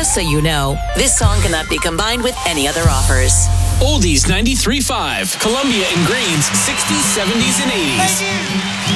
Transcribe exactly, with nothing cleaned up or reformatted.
Just so you know, this song cannot be combined with any other offers. Oldies ninety-three point five. Columbia Ingrains sixties, seventies, and eighties.